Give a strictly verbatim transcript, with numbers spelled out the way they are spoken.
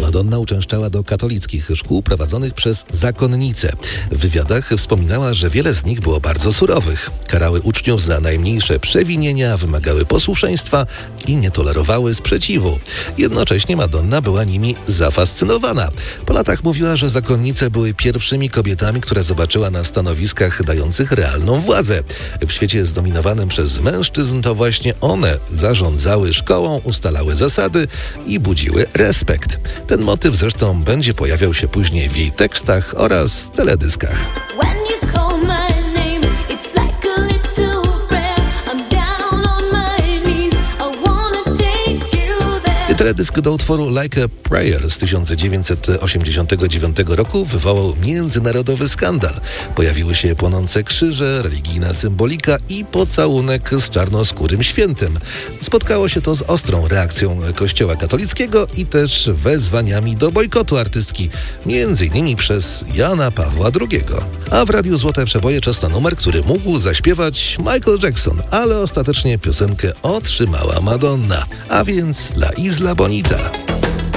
Madonna uczęszczała do katolickich szkół prowadzonych przez zakonnice. W wywiadach wspominała, że wiele z nich było bardzo surowych. Karały uczniów za najmniejsze przewinienia, wymagały posłuszeństwa i nie tolerowały sprzeciwu. Jednocześnie Madonna była nimi zafascynowana. Po latach mówiła, że zakonnice były pierwszymi kobietami, które zobaczyła na stanowiskach dających realną władzę. W świecie zdominowanym przez mężczyzn to właśnie one zarządzały szkołą, ustalały zasady i budziły respekt. Ten motyw zresztą będzie pojawiał się później w jej tekstach oraz teledyskach. Teledysk do utworu Like a Prayer z tysiąc dziewięćset osiemdziesiątego dziewiątego roku wywołał międzynarodowy skandal. Pojawiły się płonące krzyże, religijna symbolika i pocałunek z czarnoskórym świętym. Spotkało się to z ostrą reakcją Kościoła katolickiego i też wezwaniami do bojkotu artystki, między innymi przez Jana Pawła drugiego. A w Radiu Złote Przeboje czas na numer, który mógł zaśpiewać Michael Jackson, ale ostatecznie piosenkę otrzymała Madonna, a więc La Isla Bonita.